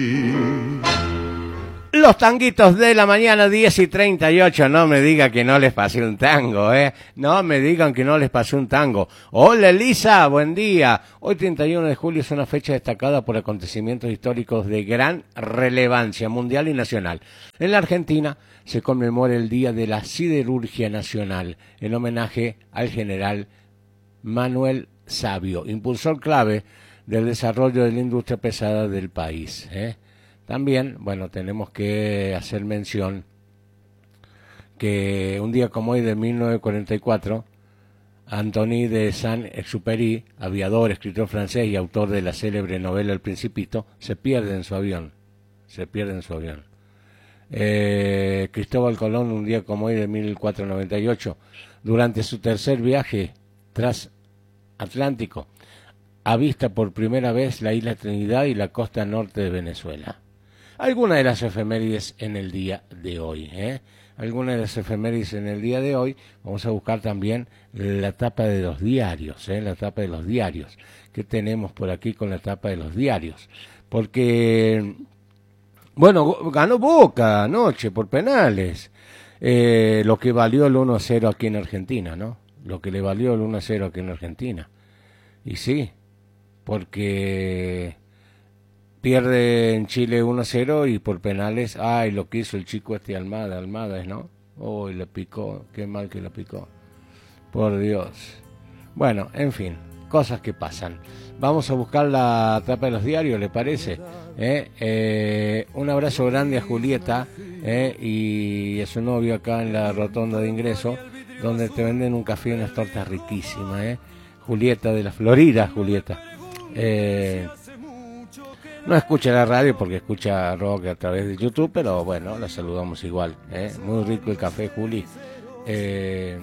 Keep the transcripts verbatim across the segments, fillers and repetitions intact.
Los tanguitos de la mañana, diez y treinta y ocho. No me digan que no les pasé un tango, ¿eh? No me digan que no les pasé un tango. Hola Elisa, buen día. Hoy treinta y uno de julio es una fecha destacada por acontecimientos históricos de gran relevancia mundial y nacional. En la Argentina se conmemora el Día de la Siderurgia Nacional, en homenaje al general Manuel Savio, impulsor clave del desarrollo de la industria pesada del país, ¿eh? También, bueno, tenemos que hacer mención que un día como hoy de mil novecientos cuarenta y cuatro, Antony de Saint-Exupéry, aviador, escritor francés y autor de la célebre novela El Principito, se pierde en su avión. Se pierde en su avión. Eh, Cristóbal Colón, un día como hoy de mil cuatrocientos noventa y ocho, durante su tercer viaje transatlántico, avista por primera vez la isla Trinidad y la costa norte de Venezuela. Algunas de las efemérides en el día de hoy, ¿eh? Algunas de las efemérides en el día de hoy. Vamos a buscar también la tapa de los diarios, ¿eh? La tapa de los diarios. ¿Qué tenemos por aquí con la tapa de los diarios? Porque, bueno, ganó Boca anoche por penales. Eh, lo que valió el uno a cero aquí en Argentina, ¿no? Lo que le valió el uno a cero aquí en Argentina. Y sí, porque pierde en Chile uno a cero y por penales, ay, lo que hizo el chico este Almada, Almada, ¿no? Oh, y le picó, qué mal que le picó. Por Dios. Bueno, en fin, cosas que pasan. Vamos a buscar la tapa de los diarios, ¿le parece? ¿Eh? Eh, un abrazo grande a Julieta ¿eh? y a su novio acá en la rotonda de ingreso, donde te venden un café y unas tortas riquísimas, ¿eh? Julieta de la Florida, Julieta. Eh, no escucha la radio porque escucha rock a través de YouTube, pero bueno, la saludamos igual, ¿eh? Muy rico el café, Juli. Eh,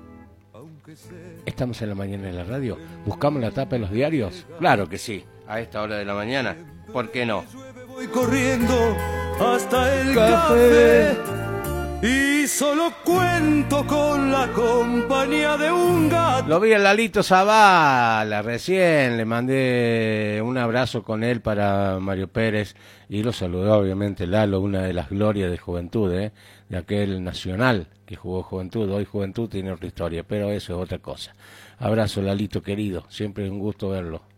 estamos en la mañana en la radio. ¿Buscamos la tapa de los diarios? Claro que sí, a esta hora de la mañana. ¿Por qué no? Voy corriendo hasta el café. café. Y solo cuento con la compañía de un gato. Lo vi a Lalito Zavala recién, le mandé un abrazo con él para Mario Pérez y lo saludó obviamente Lalo, una de las glorias de Juventud, ¿eh? De aquel Nacional que jugó Juventud. Hoy Juventud tiene otra historia, pero eso es otra cosa. Abrazo Lalito querido, siempre es un gusto verlo.